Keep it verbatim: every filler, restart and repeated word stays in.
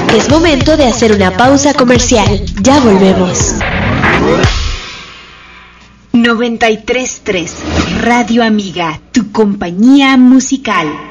Es momento de hacer una pausa comercial. Ya volvemos. noventa y tres punto tres Radio Amiga, tu compañía musical.